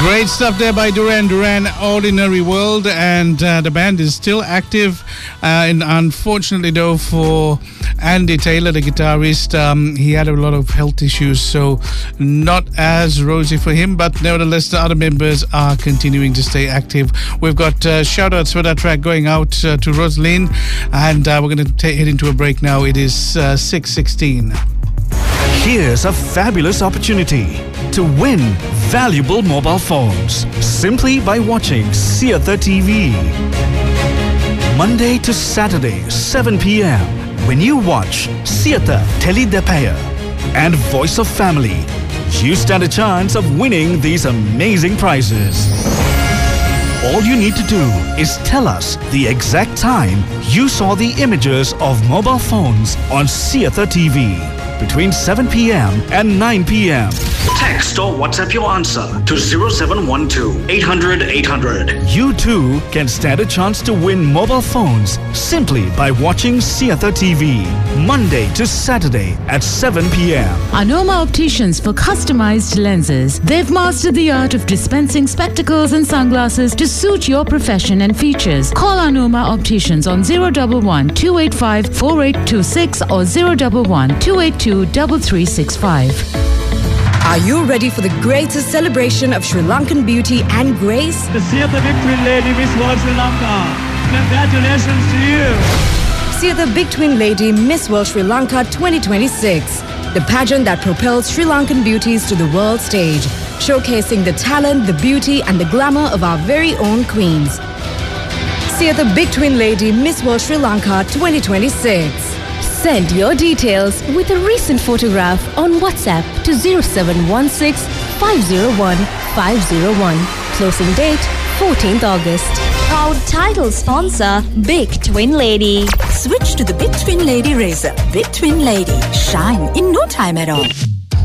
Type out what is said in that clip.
Great stuff there by Duran Duran, Ordinary World, and the band is still active. And unfortunately, though, for Andy Taylor, the guitarist, he had a lot of health issues, so not as rosy for him. But nevertheless, the other members are continuing to stay active. We've got shout-outs for that track going out to Rosaline, and we're going to head into a break now. It is 6:16. Here's a fabulous opportunity to win valuable mobile phones simply by watching Seatha TV. Monday to Saturday, 7 p.m. When you watch Seatha Telidepaya and Voice of Family, you stand a chance of winning these amazing prizes. All you need to do is tell us the exact time you saw the images of mobile phones on Seatha TV between 7 p.m. and 9 p.m. Text or WhatsApp your answer to 0712 800 800. You too can stand a chance to win mobile phones simply by watching Seatha TV Monday to Saturday at 7 p.m. Anoma Opticians for customized lenses. They've mastered the art of dispensing spectacles and sunglasses to suit your profession and features. Call Anoma Opticians on 011 285 4826 or 011 282 3365. Are you ready for the greatest celebration of Sri Lankan beauty and grace? The Seatha Big Twin Lady Miss World Sri Lanka. Congratulations to you. Seatha Big Twin Lady Miss World Sri Lanka 2026. The pageant that propels Sri Lankan beauties to the world stage, showcasing the talent, the beauty and the glamour of our very own queens. Seatha Big Twin Lady Miss World Sri Lanka 2026. Send your details with a recent photograph on WhatsApp to 0716 501 501. Closing date 14th August. Proud title sponsor Big Twin Lady. Switch to the Big Twin Lady razor. Big Twin Lady. Shine in no time at all.